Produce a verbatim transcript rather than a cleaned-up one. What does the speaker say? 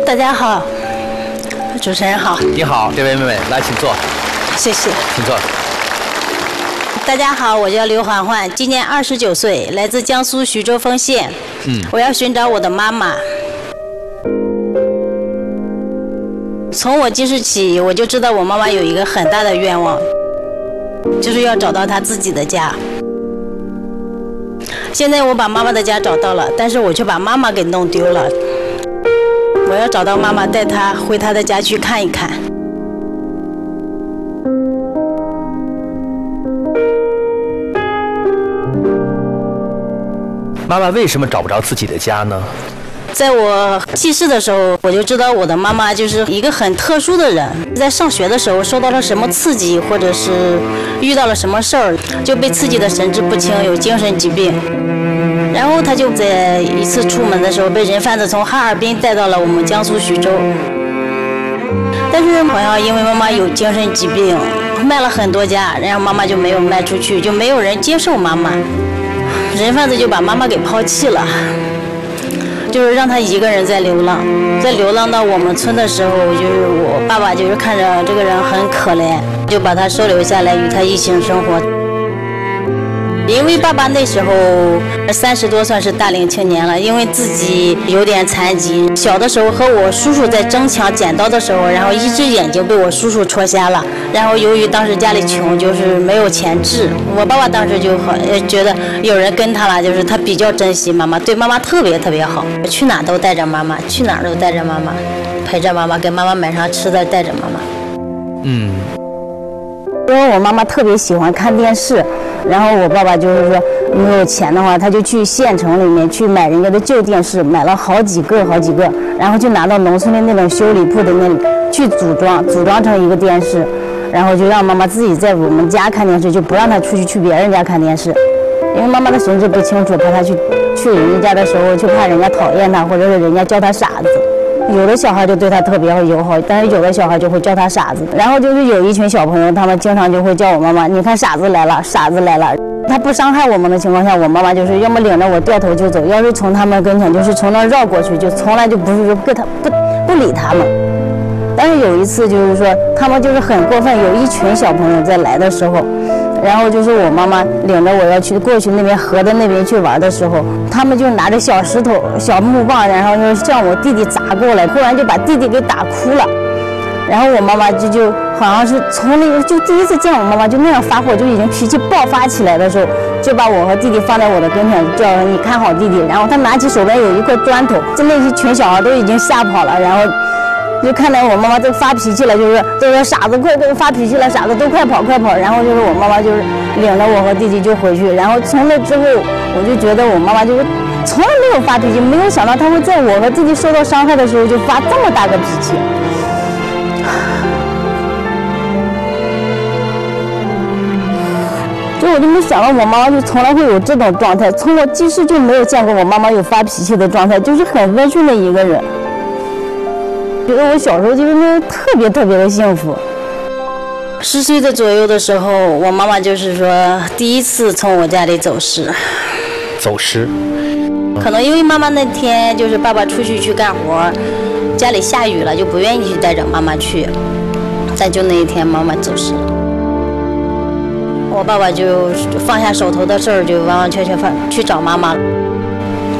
大家好，主持人好。 你好，这位妹妹，来，请坐。 谢谢。 请坐。 大家好，我叫刘环环，今年二十九岁，来自江苏徐州丰县。嗯。我要寻找我的妈妈。从我记事起，我就知道我妈妈有一个很大的愿望，就是要找到她自己的家。现在我把妈妈的家找到了，但是我却把妈妈给弄丢了。我要找到妈妈，带她回她的家去看一看。 妈妈为什么找不着自己的家呢？ 在我记事的时候，我就知道我的妈妈就是一个很特殊的人。在上学的时候受到了什么刺激，或者是遇到了什么事儿，就被刺激的神志不清，有精神疾病。然后她就在一次出门的时候，被人贩子从哈尔滨带到了我们江苏徐州。但是好像因为妈妈有精神疾病，卖了很多家，然后妈妈就没有卖出去，就没有人接受妈妈。人贩子就把妈妈给抛弃了。就是让他一个人在流浪，在流浪到我们村的时候，就是我爸爸就是看着这个人很可怜，就把他收留下来与他一起生活。因为爸爸那时候三十多，算是大龄青年了，因为自己有点残疾，小的时候和我叔叔在争抢剪刀的时候，然后一只眼睛被我叔叔戳瞎了。然后由于当时家里穷，就是没有钱治，我爸爸当时就好觉得有人跟他了，就是他比较珍惜妈妈，对妈妈特别特别好，去哪都带着妈妈，去哪都带着妈妈，陪着妈妈，给妈妈买上吃的，带着妈妈。嗯。因为我妈妈特别喜欢看电视。然后我爸爸就是说没有钱的话，他就去县城里面去买人家的旧电视，买了好几个好几个，然后就拿到农村的那种修理铺的那里去组装，组装成一个电视，然后就让妈妈自己在我们家看电视，就不让她出去去别人家看电视，因为妈妈的神志不清楚，怕她去去人家家的时候，就怕人家讨厌她，或者是人家叫她傻子。有的小孩就对他特别友好，但是有的小孩就会叫他傻子。然后就是有一群小朋友，他们经常就会叫我妈妈，你看傻子来了，傻子来了。他不伤害我们的情况下，我妈妈就是要么领着我掉头就走，要是从他们跟前就是从那绕过去，就从来就不是说跟他不不理他们。但是有一次就是说他们就是很过分，有一群小朋友在来的时候。然后就是我妈妈领着我要去过去那边河的那边去玩的时候，他们就拿着小石头、小木棒，然后就向我弟弟砸过来，忽然就把弟弟给打哭了。然后我妈妈就就好像是从那个就第一次见我妈妈就那样发火，就已经脾气爆发起来的时候，就把我和弟弟放在我的跟前，叫你看好弟弟。然后他拿起手边有一块砖头，就那一群小孩都已经吓跑了，然后。就看到我妈妈都发脾气了，就是都说傻子快快发脾气了，傻子都快跑快跑。然后就是我妈妈就是领着我和弟弟就回去。然后从那之后，我就觉得我妈妈就是从来没有发脾气，没有想到她会在我和弟弟受到伤害的时候就发这么大个脾气。就我就没想到我妈妈就从来会有这种状态，从我记事就没有见过我妈妈有发脾气的状态，就是很温顺的一个人。觉得我小时候就是那特别特别的幸福。十岁的左右的时候，我妈妈就是说第一次从我家里走失。 走失。 可能因为妈妈那天就是爸爸出去去干活，家里下雨了，就不愿意去带着妈妈去。但就那一天，妈妈走失了。我爸爸就放下手头的事儿，就完完全全去找妈妈了。